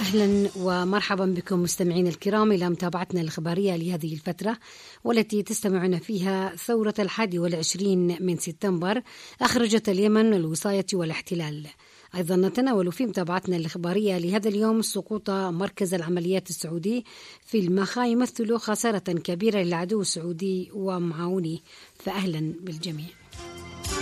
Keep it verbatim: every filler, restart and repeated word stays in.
أهلا ومرحبا بكم مستمعين الكرام إلى متابعتنا الإخبارية لهذه الفترة، والتي تستمعون فيها ثورة الحادي والعشرين من سبتمبر أخرجت اليمن الوصاية والاحتلال. أيضا نتناول في متابعتنا الإخبارية لهذا اليوم سقوط مركز العمليات السعودي في المخا يمثل خسارة كبيرة للعدو السعودي ومعاونيه، فأهلا بالجميع.